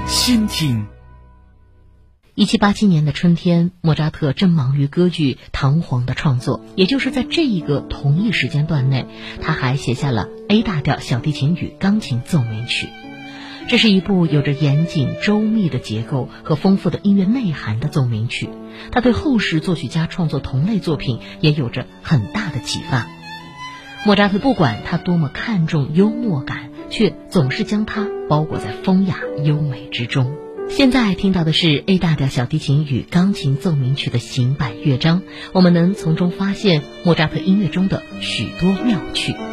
先听。 1787年的春天，莫扎特正忙于歌剧《唐璜》的创作，也就是在这一个同一时间段内，他还写下了 A 大调小提琴与钢琴奏鸣曲。这是一部有着严谨周密的结构和丰富的音乐内涵的奏鸣曲，它对后世作曲家创作同类作品也有着很大的启发。莫扎特不管他多么看重幽默感，却总是将它包裹在风雅优美之中。现在听到的是 A 大调小提琴与钢琴奏鸣曲的行板乐章，我们能从中发现莫扎特音乐中的许多妙趣。